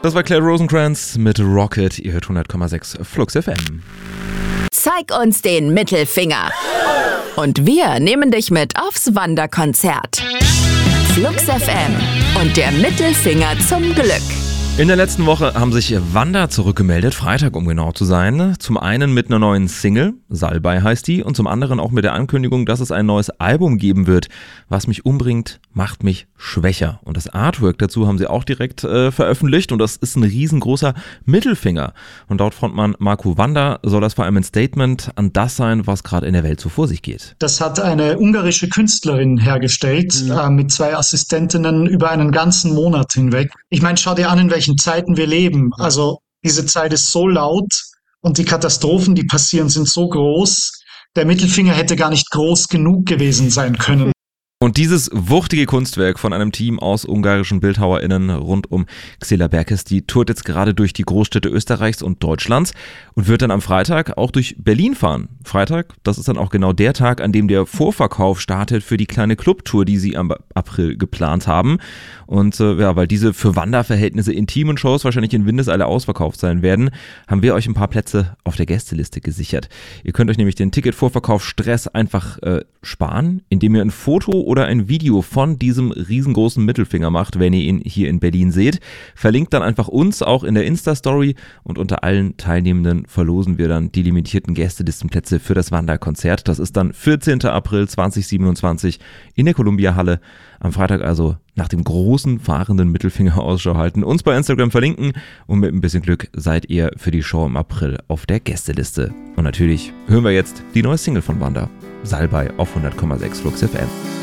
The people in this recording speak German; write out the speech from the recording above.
Das war Claire Rosencrantz mit Rocket. Ihr hört 100,6 Flux FM. Zeig uns den Mittelfinger. Und wir nehmen dich mit aufs Wanderkonzert. Flux FM und der Mittelfinger zum Glück. In der letzten Woche haben sich Wanda zurückgemeldet, Freitag um genau zu sein. Zum einen mit einer neuen Single, Salbei heißt die, und zum anderen auch mit der Ankündigung, dass es ein neues Album geben wird. Was mich umbringt, macht mich schwächer. Und das Artwork dazu haben sie auch direkt veröffentlicht und das ist ein riesengroßer Mittelfinger. Und laut Frontmann Marco Wanda soll das vor allem ein Statement an das sein, was gerade in der Welt so vor sich geht. Das hat eine ungarische Künstlerin hergestellt, mit 2 Assistentinnen über einen ganzen Monat hinweg. Ich meine, schau dir an, in welchen Zeiten wir leben. Also diese Zeit ist so laut und die Katastrophen, die passieren, sind so groß. Der Mittelfinger hätte gar nicht groß genug gewesen sein können. Und dieses wuchtige Kunstwerk von einem Team aus ungarischen BildhauerInnen rund um Xela Berkes, die tourt jetzt gerade durch die Großstädte Österreichs und Deutschlands und wird dann am Freitag auch durch Berlin fahren. Freitag, das ist dann auch genau der Tag, an dem der Vorverkauf startet für die kleine Clubtour, die sie am April geplant haben. Und weil diese für Wanderverhältnisse intimen Shows wahrscheinlich in Windeseile ausverkauft sein werden, haben wir euch ein paar Plätze auf der Gästeliste gesichert. Ihr könnt euch nämlich den Ticketvorverkauf-Stress einfach sparen, indem ihr ein Foto oder ein Video von diesem riesengroßen Mittelfinger macht, wenn ihr ihn hier in Berlin seht. Verlinkt dann einfach uns auch in der Insta-Story und unter allen Teilnehmenden verlosen wir dann die limitierten Gästelistenplätze für das Wanderkonzert. Das ist dann 14. April 2027 in der Columbia-Halle. Am Freitag also nach dem großen fahrenden Mittelfinger Ausschau halten, uns bei Instagram verlinken und mit ein bisschen Glück seid ihr für die Show im April auf der Gästeliste. Und natürlich hören wir jetzt die neue Single von Wanda, Salbei auf 100,6 Flux FM.